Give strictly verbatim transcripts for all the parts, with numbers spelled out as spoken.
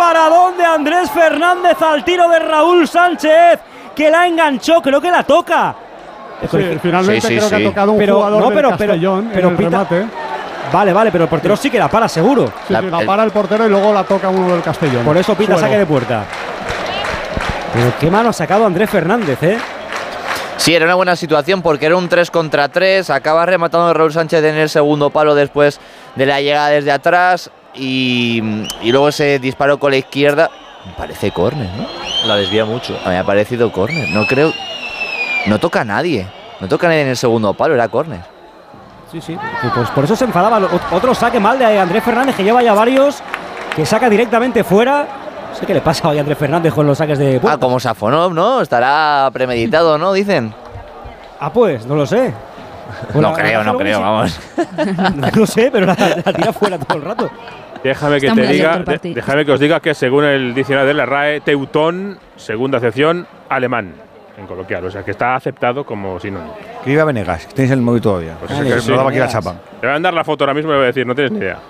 paradón de Andrés Fernández al tiro de Raúl Sánchez, que la enganchó, creo que la toca. Sí, finalmente sí, sí, creo sí. que ha tocado un pero, jugador no, del pero, Castellón pero, pero en el pita, remate. Vale, vale, pero el portero sí que la para, seguro. Sí, la, sí, la el, para el portero y luego la toca uno del Castellón. Por eso pita Suelo. saque de puerta. Pero qué mano ha sacado Andrés Fernández, ¿eh? Sí, era una buena situación porque era un tres contra tres. Acaba rematando Raúl Sánchez en el segundo palo después de la llegada desde atrás. Y, y luego ese disparo con la izquierda. Me parece córner, ¿no? La desvía mucho. A mí me ha parecido córner. No creo. No toca a nadie. No toca a nadie en el segundo palo, era córner. Sí, sí. Pues por eso se enfadaba. Otro saque mal de Andrés Fernández, que lleva ya varios, que saca directamente fuera. No sé qué le pasa hoy a Andrés Fernández con los saques de puerta. Ah, como Safonov, ¿no? Estará premeditado, ¿no? Dicen. Ah, pues, no lo sé. Bueno, no creo, no creo, vamos. No lo sé, pero la, la tira fuera todo el rato. Déjame que te diga, de, déjame que os diga que según el diccionario de la R A E, teutón, segunda acepción, alemán, en coloquial, o sea que está aceptado como sinónimo. Que iba Venegas, que tenéis el móvil todavía. Pues vale, es que sí, no daba aquí la chapa. Le voy a mandar la foto ahora mismo y le voy a decir, no tienes ni idea.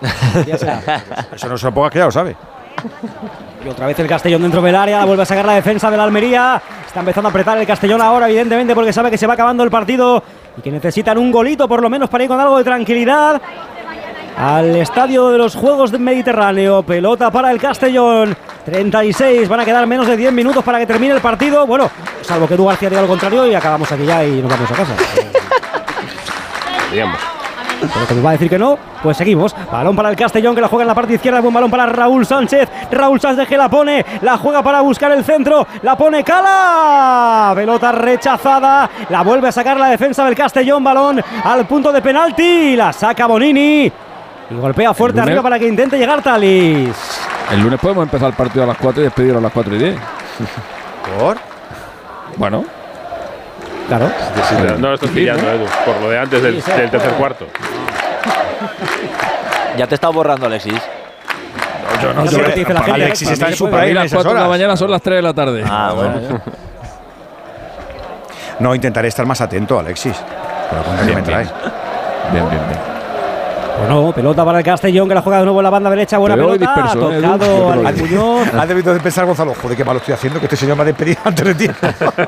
Eso no se lo pongas que ya lo sabe. Y otra vez el Castellón dentro del área, la vuelve a sacar la defensa de la Almería. Está empezando a apretar el Castellón ahora, evidentemente, porque sabe que se va acabando el partido y que necesitan un golito por lo menos para ir con algo de tranquilidad al estadio de los Juegos del Mediterráneo. Pelota para el Castellón, treinta y seis, van a quedar menos de diez minutos para que termine el partido. Bueno, salvo que Edu García diga lo contrario y acabamos aquí ya y nos vamos a casa. Digamos. Pero como va a decir que no, pues seguimos. Balón para el Castellón, que la juega en la parte izquierda. Buen balón para Raúl Sánchez. Raúl Sánchez que la pone, la juega para buscar el centro. La pone Cala. Pelota rechazada. La vuelve a sacar la defensa del Castellón. Balón al punto de penalti. La saca Bonini. Y golpea fuerte arriba para que intente llegar Talis. El lunes podemos empezar el partido a las cuatro y despedir a las cuatro y diez. ¿Por? Bueno. Claro. Sí, sí, no lo estoy pillando, Edu, por lo de antes del, del tercer cuarto. Ya te está borrando, Alexis. No, yo no, yo no, yo, Alexis, Alexis está en su país. Las cuatro de la mañana son las tres de la tarde. Ah, bueno. No, intentaré estar más atento, Alexis. Pero cuánto que me traes. Bien, bien, bien. Bueno, pelota para el Castellón, que la juega de nuevo en la banda derecha. Buena pelota, disperso, ha tocado ¿eh? al Muñoz. Ha debido de pensar Gonzalo, joder, qué malo estoy haciendo, que este señor me ha despedido antes de tiempo.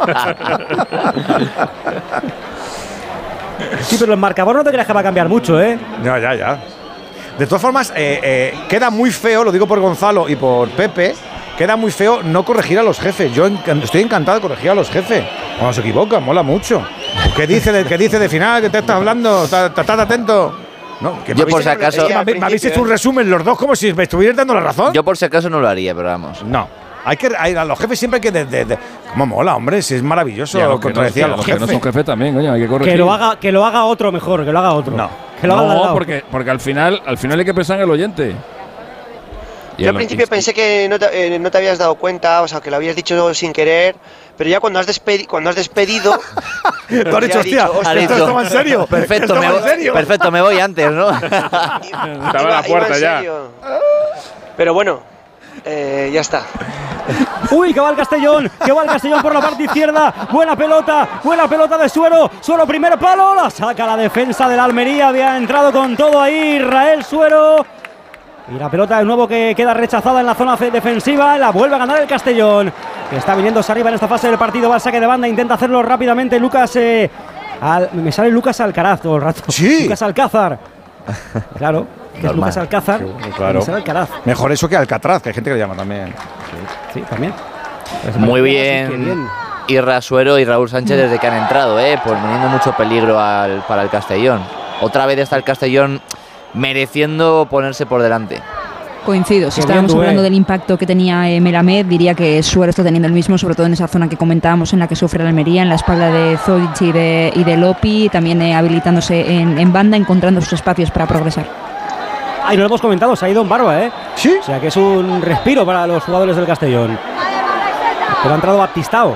Sí, pero el marcador no te creas que va a cambiar mucho, ¿eh? No, ya, ya. De todas formas, eh, eh, queda muy feo, lo digo por Gonzalo y por Pepe, queda muy feo no corregir a los jefes. Yo enc estoy encantado de corregir a los jefes. Cuando se equivocan, mola mucho. ¿Qué dice de, qué dice de final? ¿Qué te estás hablando? ¿Estás atento? No, que yo por si acaso… Es que me, me habéis hecho un resumen los dos como si me estuvierais dando la razón. Yo por si acaso no lo haría, pero vamos. No. Hay que, hay, a los jefes siempre hay que… De, de, de, ¿Cómo mola, hombre? Si es maravilloso lo contradecir a los jefes. Que no son jefes también, coño, hay que corregir. Que lo haga, que lo haga otro mejor, que lo haga otro. No. Que lo haga no, porque, porque al final, al final hay que pensar en el oyente. Y Yo al principio pensé que no te, eh, no te habías dado cuenta, o sea, que lo habías dicho sin querer, pero ya cuando has, despedi cuando has despedido… Tú has dicho, hostia, esto estaba en serio. Perfecto, me voy, serio. perfecto, me voy antes, ¿no? Estaba en la puerta ya. Pero bueno, eh, ya está. Uy, que va el Castellón, que va el Castellón por la parte izquierda. Buena pelota, buena pelota de Suero. Suero, primer palo, la saca la defensa de la Almería. Había entrado con todo ahí Israel Suero. Y la pelota de nuevo que queda rechazada en la zona defensiva. La vuelve a ganar el Castellón, que está viniéndose arriba en esta fase del partido. Va al saque de banda, intenta hacerlo rápidamente Lucas. Eh, al, me sale Lucas Alcaraz todo el rato. Sí. Lucas Alcázar. Claro, que es Lucas Alcázar. Sí, claro. Me sale Alcaraz. Mejor eso que Alcatraz, que hay gente que le llama también. Sí, sí también. Pues muy bien. bien. Irra Suero y Raúl Sánchez desde que han entrado, eh, pues poniendo mucho peligro al, para el Castellón. Otra vez está el Castellón mereciendo ponerse por delante. Coincido, si estábamos hablando del impacto que tenía eh, Melamed, diría que Suero está teniendo el mismo, sobre todo en esa zona que comentábamos en la que sufre la Almería, en la espalda de Zodic y de, y de Lopi, también eh, habilitándose en, en banda, encontrando sus espacios para progresar. Ah, y no lo hemos comentado, se ha ido en barba, ¿eh? Sí. O sea que es un respiro para los jugadores del Castellón. Pero ha entrado Baptistao.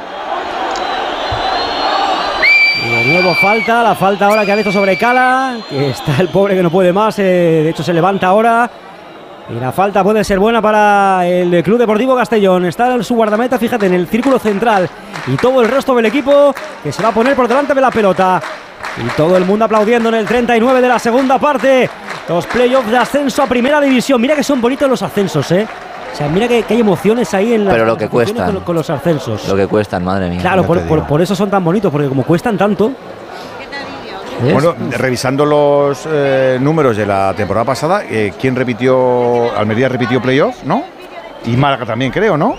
Y de nuevo falta, la falta ahora que ha visto sobre Cala, que está el pobre que no puede más, eh, de hecho se levanta ahora. Y la falta puede ser buena para el Club Deportivo Castellón. Está en su guardameta, fíjate, en el círculo central. Y todo el resto del equipo que se va a poner por delante de la pelota. Y todo el mundo aplaudiendo en el treinta y nueve de la segunda parte. Los playoffs de ascenso a primera división. Mira que son bonitos los ascensos, ¿eh? O sea, mira que, que hay emociones ahí en la Pero lo que cuestan. Con, con los ascensos. Lo que cuestan, madre mía. Claro, por, por, por eso son tan bonitos, porque como cuestan tanto. ¿Ves? Bueno, revisando los eh, números de la temporada pasada, eh, ¿quién repitió? Almería repitió playoff, ¿no? Y Málaga también, creo, ¿no?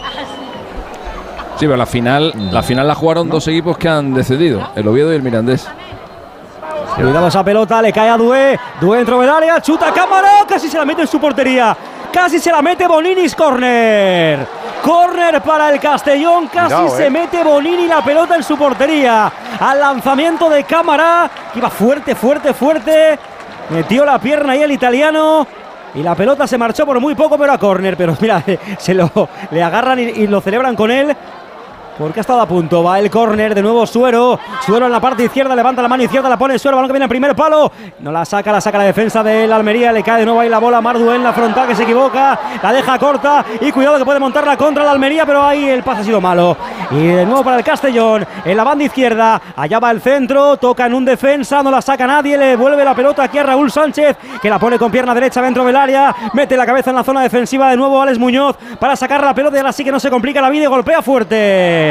Sí, pero la final, la final la jugaron ¿no? dos equipos que han descendido, el Oviedo y el Mirandés. Cuidado esa pelota, le cae a Dué. Dué dentro del área, chuta Cámara, casi se la mete en su portería. Casi se la mete Boninis, córner. Córner para el Castellón, casi Cuidado, se eh. mete Bonini la pelota en su portería. Al lanzamiento de Cámara, que iba fuerte, fuerte, fuerte. Metió la pierna ahí el italiano. Y la pelota se marchó por muy poco, pero a córner. Pero mira, se lo le agarran y, y lo celebran con él. Porque ha estado a punto, va el córner, de nuevo Suero. Suero en la parte izquierda, levanta la mano izquierda, la pone Suero, balón que viene al primer palo. No la saca, la saca la defensa del Almería, le cae de nuevo ahí la bola a Mardu en la frontal que se equivoca. La deja corta y cuidado que puede montar la contra la Almería, pero ahí el pase ha sido malo. Y de nuevo para el Castellón, en la banda izquierda, allá va el centro, toca en un defensa, no la saca nadie, le vuelve la pelota aquí a Raúl Sánchez, que la pone con pierna derecha dentro del área, mete la cabeza en la zona defensiva de nuevo Alex Muñoz para sacar la pelota y ahora sí que no se complica la vida y golpea fuerte.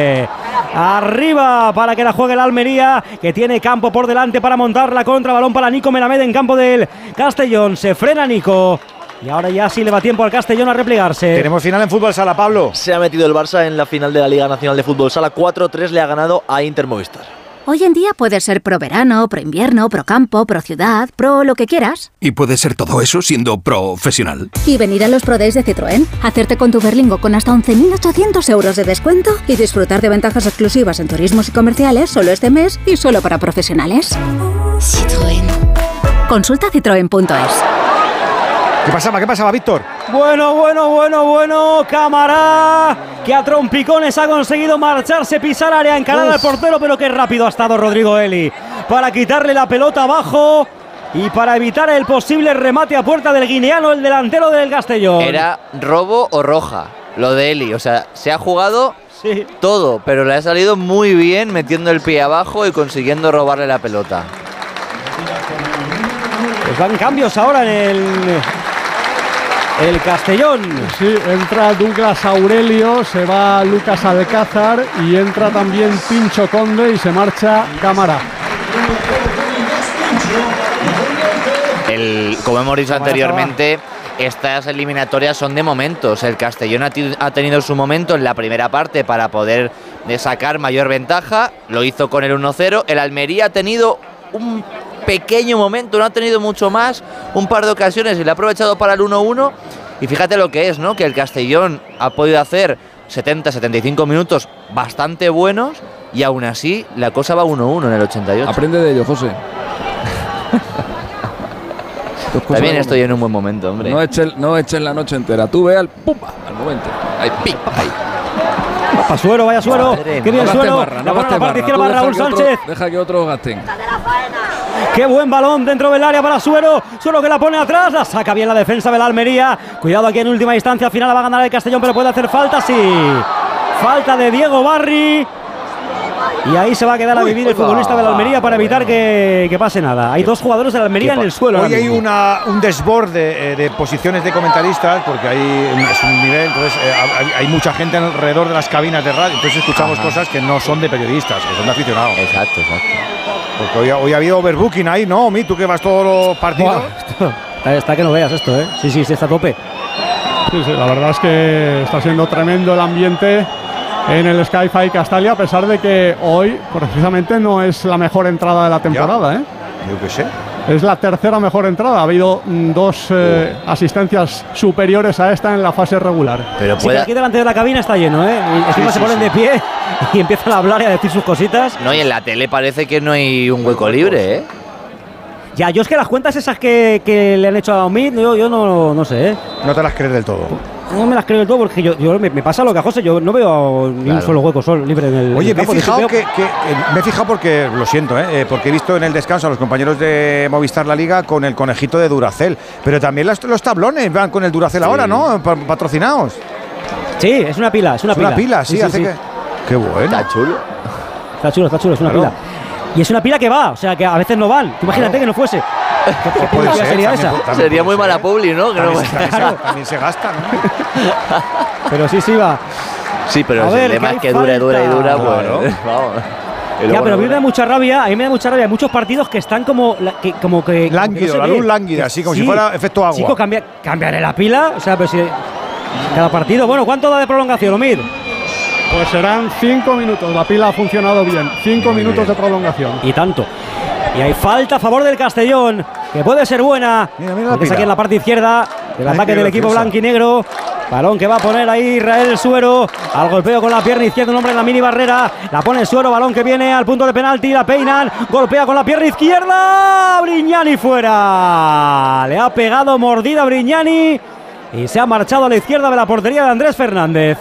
Arriba para que la juegue el Almería, que tiene campo por delante para montar la contra, balón para Nico Melamed en campo del Castellón, se frena Nico y ahora ya sí le va tiempo al Castellón a replegarse. Tenemos final en fútbol sala, Pablo. Se ha metido el Barça en la final de la Liga Nacional de Fútbol Sala, cuatro tres le ha ganado a Inter Movistar. Hoy en día puedes ser pro verano, pro invierno, pro campo, pro ciudad, pro lo que quieras. Y puedes ser todo eso siendo profesional. Y venir a los Pro Days de Citroën, hacerte con tu Berlingo con hasta once mil ochocientos euros de descuento y disfrutar de ventajas exclusivas en turismos y comerciales solo este mes y solo para profesionales. Citroën. Consulta citroen punto es. ¿Qué pasaba? ¿Qué pasaba, Víctor? Bueno, bueno, bueno, bueno. Cámara, que a trompicones ha conseguido marcharse, pisar área, encarar al portero, pero qué rápido ha estado Rodrigo Eli para quitarle la pelota abajo y para evitar el posible remate a puerta del guineano, el delantero del Castellón. Era robo o roja, lo de Eli. O sea, se ha jugado sí. todo, pero le ha salido muy bien metiendo el pie abajo y consiguiendo robarle la pelota. Pues van cambios ahora en el... El Castellón. Sí, entra Douglas Aurelio, se va Lucas Alcázar y entra también Pincho Conde y se marcha Cámara. El, como hemos dicho anteriormente, estas eliminatorias son de momentos. El Castellón ha, ha tenido su momento en la primera parte para poder sacar mayor ventaja. Lo hizo con el uno cero. El Almería ha tenido un pequeño momento, no ha tenido mucho más, un par de ocasiones y le ha aprovechado para el uno uno. Y fíjate lo que es, ¿no? Que el Castellón ha podido hacer setenta, setenta y cinco minutos bastante buenos y aún así la cosa va uno uno en el ochenta y ocho. Aprende de ello, José. También estoy en un buen momento, hombre. No eches no eches la noche entera, tú ve al pumba, al momento. Ahí, pic, ahí. Pa Suero, vaya Suero. Madre, qué bien no Suero. Barra, no la parte barra. izquierda para Raúl Sánchez. Otro, deja que otros gasten. Qué buen balón dentro del área para Suero. Suero que la pone atrás. La saca bien la defensa de la Almería. Cuidado aquí en última instancia. Al final la va a ganar el Castellón, pero puede hacer falta, sí. Falta de Diego Barri. Y ahí se va a quedar a vivir el futbolista de la Almería para evitar que, que pase nada. Hay dos jugadores de la Almería en el suelo. Hoy hay una, un desborde eh, de posiciones de comentaristas porque hay es un nivel, entonces eh, hay, hay mucha gente alrededor de las cabinas de radio, entonces escuchamos Ajá. cosas que no son de periodistas, que son de aficionados. Exacto, exacto. Porque hoy, hoy ha habido overbooking ahí, ¿no? Mi, tú que vas todos los partidos. Está, está que no veas esto, ¿eh? Sí, sí, sí, está a tope. Sí, sí, la verdad es que está siendo tremendo el ambiente en el Sky-Fi Castalia, a pesar de que hoy precisamente no es la mejor entrada de la temporada, ¿eh? Yo qué sé. Es la tercera mejor entrada. Ha habido mm, dos eh, oh. asistencias superiores a esta en la fase regular. Pero puede... sí, aquí delante de la cabina está lleno, ¿eh? Y encima sí, se sí, ponen sí. de pie y empiezan a hablar y a decir sus cositas. No, y en la tele parece que no hay un hueco libre, ¿eh? Ya, yo es que las cuentas esas que, que le han hecho a Omid, yo, yo no, no sé, ¿eh? No te las crees del todo. No me las creo del todo porque yo, yo me, me pasa lo que a José, yo no veo ni claro. un solo hueco sol libre en el Oye, en el me he fijado que, que, me he fijado porque, lo siento, ¿eh? porque he visto en el descanso a los compañeros de Movistar La Liga con el conejito de Duracell, pero también los, los tablones van con el Duracell sí. ahora, ¿no? Patrocinados. Sí, es una pila, es una es pila. una pila, sí, sí, hace sí. que... Qué bueno. Está chulo. Está chulo, está chulo, es una claro. pila. Y es una pila que va, o sea, que a veces no van. Tú imagínate claro. que no fuese. ¿Qué puede ser? sería También, esa? también Sería muy puede mala ser. publi, ¿no? Que no- También, se- también se- también se gasta, ¿no? Pero sí, sí va. Sí, pero A el ver, lema que es que hay dura, dura y falta. dura, pues Claro. vamos. Y Ya, luego pero a no mí me dura. da mucha rabia, a mí me da mucha rabia. Hay muchos partidos que están como la- que, como que como que Lánguido, no se la ve. luz lánguida, así como si fuera efecto agua. Chico, cambia, cambiaré la pila, o sea, pero si cada partido, bueno, ¿cuánto da de prolongación, Omid? Pues serán cinco minutos. La pila ha funcionado bien. Cinco minutos de prolongación. Y tanto. Y hay falta a favor del Castellón, que puede ser buena. Mira, mira la Porque es pila. aquí en la parte izquierda del Ay, ataque qué del equipo defensa. blanco y negro. Balón que va a poner ahí Israel Suero. Al golpeo con la pierna izquierda, un hombre en la mini barrera. La pone Suero, balón que viene al punto de penalti. La peinan, golpea con la pierna izquierda. Brignani fuera. Le ha pegado mordida a Brignani. Y se ha marchado a la izquierda de la portería de Andrés Fernández.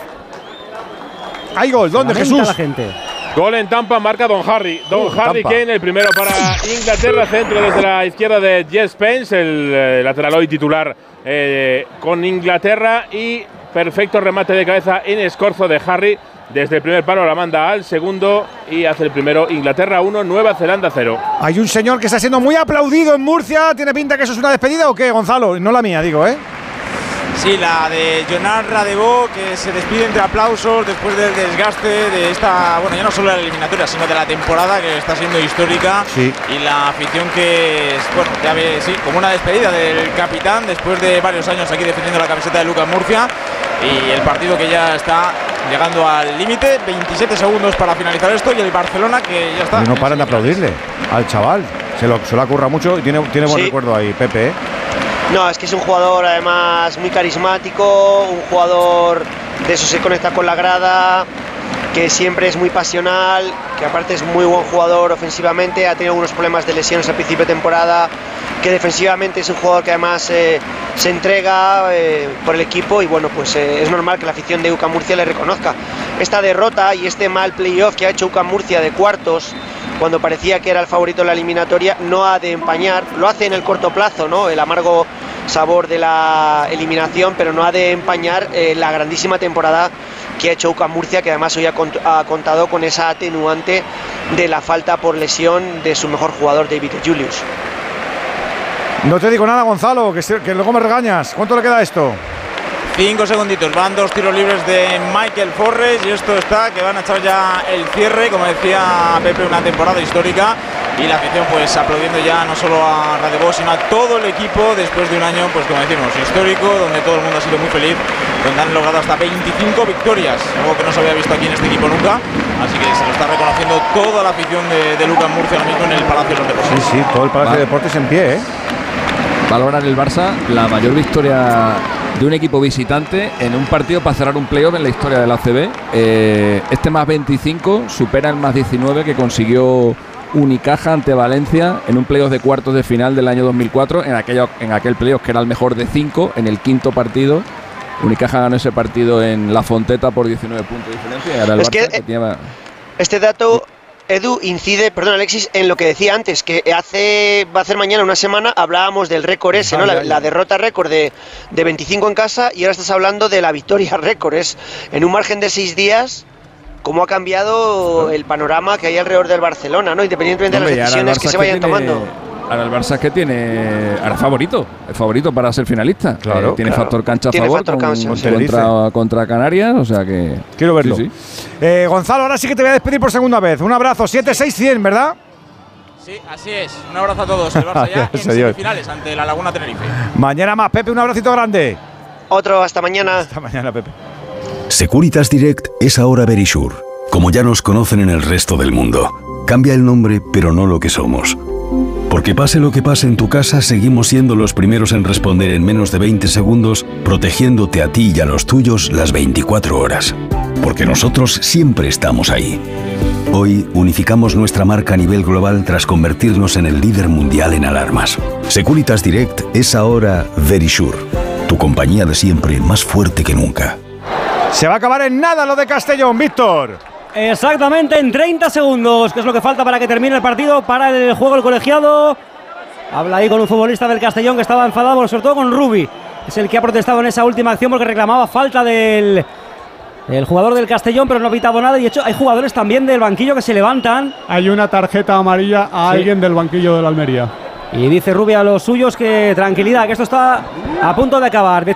Hay gol, ¿dónde, Lamenta Jesús? la gente. Gol en Tampa, marca Don Harry. Don Uh, Harry Tampa. Kane, el primero para Inglaterra, centro desde la izquierda de Jess Spence, el eh, lateral hoy titular eh, con Inglaterra, y perfecto remate de cabeza en escorzo de Harry. Desde el primer palo la manda al segundo y hace el primero. Inglaterra uno, Nueva Zelanda cero. Hay un señor que está siendo muy aplaudido en Murcia. ¿Tiene pinta que eso es una despedida o qué, Gonzalo? No la mía, digo, ¿eh? Sí, la de Jonar Radebó, que se despide entre aplausos después del desgaste de esta, bueno, ya no solo de la eliminatoria, sino de la temporada, que está siendo histórica. Sí. Y la afición que es, bueno, ya ve, sí, como una despedida del capitán después de varios años aquí defendiendo la camiseta de Lucas Murcia. Y el partido que ya está llegando al límite, veintisiete segundos para finalizar esto, y el Barcelona que ya está. Y no paran de aplaudirle al chaval. Se lo, se lo ha currado mucho y tiene, tiene buen Sí. recuerdo ahí, Pepe, ¿eh? No, es que es un jugador además muy carismático, un jugador de eso se conecta con la grada, que siempre es muy pasional, que aparte es muy buen jugador ofensivamente, ha tenido algunos problemas de lesiones al principio de temporada, que defensivamente es un jugador que además eh, se entrega eh, por el equipo y bueno, pues eh, es normal que la afición de U C A M Murcia le reconozca. Esta derrota y este mal playoff que ha hecho U C A M Murcia de cuartos, cuando parecía que era el favorito en la eliminatoria, no ha de empañar, lo hace en el corto plazo, ¿no? El amargo sabor de la eliminación, pero no ha de empañar eh, la grandísima temporada que ha hecho U C A M Murcia, que además hoy ha, cont ha contado con esa atenuante de la falta por lesión de su mejor jugador, David Julius. No te digo nada, Gonzalo, que, se, que luego me regañas. ¿Cuánto le queda a esto? Cinco segunditos, van dos tiros libres de Michael Forres y esto está, que van a echar ya el cierre, como decía Pepe, una temporada histórica, y la afición pues aplaudiendo ya no solo a Radebó, sino a todo el equipo después de un año, pues como decimos, histórico, donde todo el mundo ha sido muy feliz, donde han logrado hasta veinticinco victorias, algo que no se había visto aquí en este equipo nunca, así que se lo está reconociendo toda la afición de, de Lucas Murcia ahora mismo en el Palacio de los Deportes. Sí, sí, todo el Palacio vale. de Deportes en pie, ¿eh? Valorar el Barça la mayor victoria de un equipo visitante en un partido para cerrar un playoff en la historia del A C B. Eh, este más veinticinco supera el más diecinueve que consiguió Unicaja ante Valencia en un playoff de cuartos de final del año dos mil cuatro, en, aquello, en aquel playoff que era el mejor de cinco, en el quinto partido. Unicaja ganó ese partido en La Fonteta por diecinueve puntos de diferencia. Y ahora el Es Barça que, que tenía... Este dato, Edu, incide, perdón Alexis, en lo que decía antes, que hace va a hacer mañana una semana hablábamos del récord ese, ¿no? La, la derrota récord de, de veinticinco en casa, y ahora estás hablando de la victoria récord. Es en un margen de seis días cómo ha cambiado el panorama que hay alrededor del Barcelona, ¿no? Independientemente Hombre, de las y ahora el decisiones que Barça se vayan tiene- tomando. Ahora el Barça es que tiene. Ahora es favorito. Es favorito para ser finalista. Claro, Eh, tiene claro. factor cancha a Tiene favor factor con- cancha, sí. contra, contra Canarias. O sea que. Quiero verlo. Sí, Eh, Gonzalo, ahora sí que te voy a despedir por segunda vez. Un abrazo, siete seis cien, ¿verdad? Sí, así es. Un abrazo a todos. El Barça ya en Gracias a Dios. semifinales ante la Laguna Tenerife. Mañana más, Pepe, un abracito grande. Otro, hasta mañana. Hasta mañana, Pepe. Securitas Direct es ahora Verisure, como ya nos conocen en el resto del mundo. Cambia el nombre, pero no lo que somos. Porque pase lo que pase en tu casa, seguimos siendo los primeros en responder en menos de veinte segundos, protegiéndote a ti y a los tuyos las veinticuatro horas. Porque nosotros siempre estamos ahí. Hoy unificamos nuestra marca a nivel global tras convertirnos en el líder mundial en alarmas. Securitas Direct es ahora Verisure, tu compañía de siempre más fuerte que nunca. Se va a acabar en nada lo de Castellón, Víctor. Exactamente en treinta segundos, que es lo que falta para que termine el partido, para el juego el colegiado. Habla ahí con un futbolista del Castellón que estaba enfadado, sobre todo con Rubi. Es el que ha protestado en esa última acción porque reclamaba falta del el jugador del Castellón, pero no ha pitado nada. Y de hecho hay jugadores también del banquillo que se levantan. Hay una tarjeta amarilla a Sí. alguien del banquillo de la Almería. Y dice Rubio a los suyos que tranquilidad, que esto está a punto de acabar.